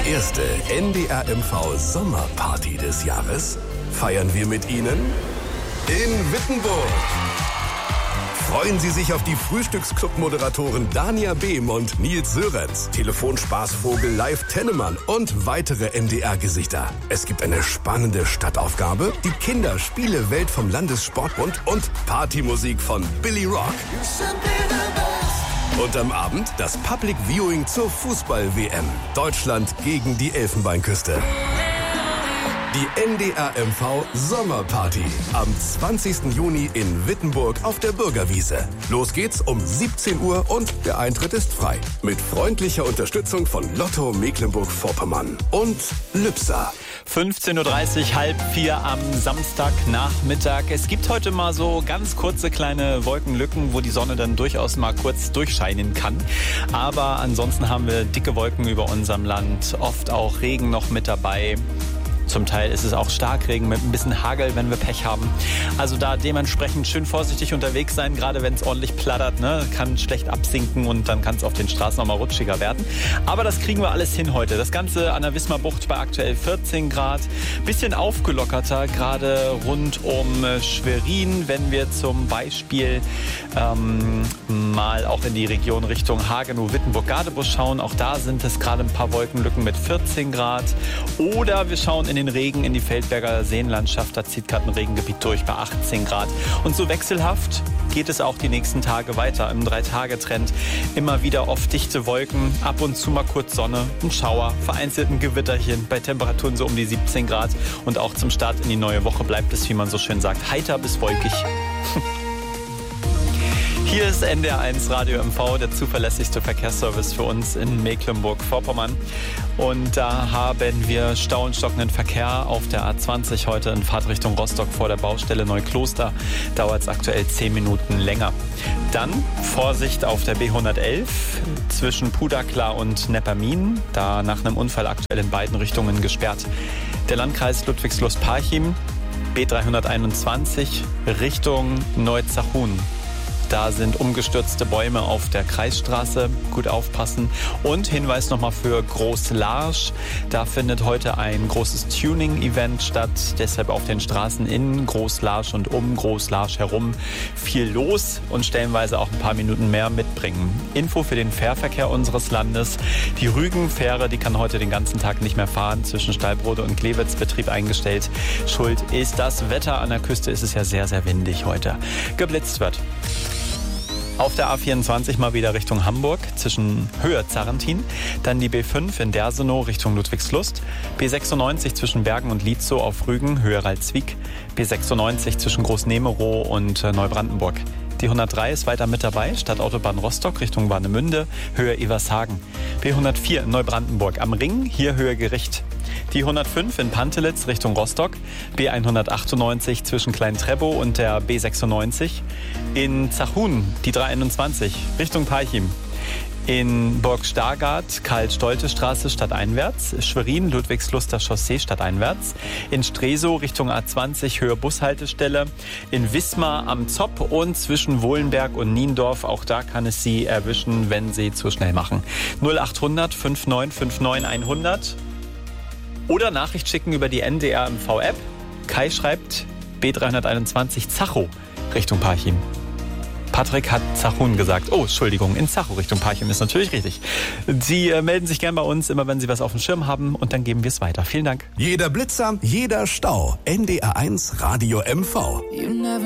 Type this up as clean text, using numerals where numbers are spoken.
Die erste NDR-MV Sommerparty des Jahres feiern wir mit Ihnen in Wittenburg. Freuen Sie sich auf die Frühstücksclub-Moderatoren Dania Behm und Nils Sörenz, Telefonspaßvogel Live Tennemann und weitere NDR-Gesichter. Es gibt eine spannende Stadtaufgabe, die Kinderspiele-Welt vom Landessportbund und Partymusik von Billy Rock. Und am Abend das Public Viewing zur Fußball-WM. Deutschland gegen die Elfenbeinküste. Die NDR-MV Sommerparty am 20. Juni in Wittenburg auf der Bürgerwiese. Los geht's um 17 Uhr und der Eintritt ist frei. Mit freundlicher Unterstützung von Lotto Mecklenburg-Vorpommern und Lübser. 15.30 Uhr, 3:30 am Samstagnachmittag. Es gibt heute mal so ganz kurze kleine Wolkenlücken, wo die Sonne dann durchaus mal kurz durchscheinen kann. Aber ansonsten haben wir dicke Wolken über unserem Land, oft auch Regen noch mit dabei. Zum Teil ist es auch Starkregen mit ein bisschen Hagel, wenn wir Pech haben. Also da dementsprechend schön vorsichtig unterwegs sein, gerade wenn es ordentlich plattert, ne? Kann schlecht absinken und dann kann es auf den Straßen nochmal rutschiger werden. Aber das kriegen wir alles hin heute. Das Ganze an der Wismarbucht bei aktuell 14 Grad. Bisschen aufgelockerter, gerade rund um Schwerin, wenn wir zum Beispiel mal auch in die Region Richtung Hagenow, Wittenburg, Gadebusch schauen. Auch da sind es gerade ein paar Wolkenlücken mit 14 Grad. Oder wir schauen in den Regen in die Feldberger Seenlandschaft. Da zieht gerade ein Regengebiet durch bei 18 Grad. Und so wechselhaft geht es auch die nächsten Tage weiter. Im 3-Tage-Trend immer wieder oft dichte Wolken, ab und zu mal kurz Sonne, ein Schauer, vereinzelt ein Gewitterchen bei Temperaturen so um die 17 Grad. Und auch zum Start in die neue Woche bleibt es, wie man so schön sagt, heiter bis wolkig. Hier ist NDR1 Radio MV, der zuverlässigste Verkehrsservice für uns in Mecklenburg-Vorpommern. Und da haben wir Stau und stockenden Verkehr auf der A20 heute in Fahrtrichtung Rostock vor der Baustelle Neukloster. Dauert es aktuell 10 Minuten länger. Dann Vorsicht auf der B111 zwischen Pudakla und Neppermin. Da nach einem Unfall aktuell in beiden Richtungen gesperrt. Der Landkreis Ludwigslust-Parchim, B321 Richtung Neuzachun. Da sind umgestürzte Bäume auf der Kreisstraße. Gut aufpassen. Und Hinweis nochmal für Groß-Larsch. Da findet heute ein großes Tuning-Event statt. Deshalb auf den Straßen in Groß-Larsch und um Groß-Larsch herum viel los und stellenweise auch ein paar Minuten mehr mitbringen. Info für den Fährverkehr unseres Landes. Die Rügen-Fähre, die kann heute den ganzen Tag nicht mehr fahren. Zwischen Stallbrode und Glewitz, Betrieb eingestellt. Schuld ist das Wetter. An der Küste ist es ja sehr, sehr windig heute. Geblitzt wird. Auf der A24 mal wieder Richtung Hamburg, zwischen Höhe Zarrentin. Dann die B5 in Dersenow Richtung Ludwigslust. B96 zwischen Bergen und Lietzow auf Rügen, Höhe Ralswiek. B96 zwischen Großnemerow und Neubrandenburg. Die 103 ist weiter mit dabei, Stadtautobahn Rostock Richtung Warnemünde, Höhe Evershagen. B104 in Neubrandenburg am Ring, hier Höhe Gericht. Die 105 in Pantelitz Richtung Rostock, B198 zwischen Klein-Trebow und der B96. In Zachun die 321 Richtung Parchim. In Burg-Stargard, Karl-Stolte-Straße stadteinwärts, Schwerin, Ludwigsluster Chaussee stadteinwärts, in Stresow Richtung A20 Höhe Bushaltestelle, in Wismar am Zopp und zwischen Wohlenberg und Niendorf, auch da kann es Sie erwischen, wenn Sie zu schnell machen. 0800 5959 100 oder Nachricht schicken über die NDR MV-App. Kai schreibt B321 Zachow Richtung Parchim. Patrick hat Zachun gesagt. Oh, Entschuldigung, in Zachow Richtung Parchim ist natürlich richtig. Sie melden sich gern bei uns, immer wenn Sie was auf dem Schirm haben, und dann geben wir es weiter. Vielen Dank. Jeder Blitzer, jeder Stau. NDR1 Radio MV.